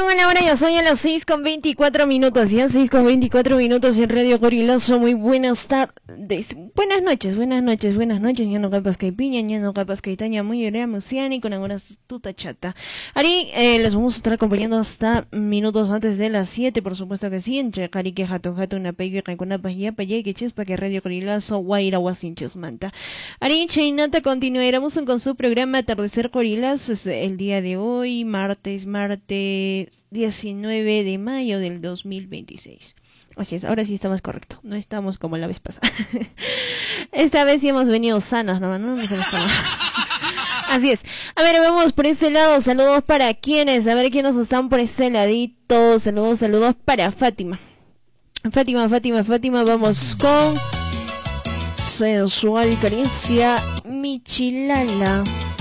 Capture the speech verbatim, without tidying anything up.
Hola, hola, yo soy a las seis con veinticuatro minutos, ya seis con veinticuatro minutos en Radio Gorilazo. Muy buenas tardes, buenas noches, buenas noches, buenas noches. Ya no capas que piña, ya no capas que itaña, muy era musiani con alguna tuta chata. Ari, eh, les vamos a estar acompañando hasta minutos antes de las siete, por supuesto que sí. Entre cari que jato jato una pegui recona paya paya que chispa que Radio Gorilazo guaira guasinches manta. Ari, Chainata continuaremos con su programa Atardecer Gorilazo el día de hoy, martes, martes diecinueve de mayo del dos mil veintiséis. Así es, ahora sí estamos correcto. No estamos como la vez pasada. Esta vez sí hemos venido sanos, no, no hemos estado. Así es. A ver, vamos por ese lado. Saludos para quienes. A ver quiénes están por ese ladito. Saludos, saludos para Fátima. Fátima, Fátima, Fátima. Vamos con Sensual Caricia Michilala.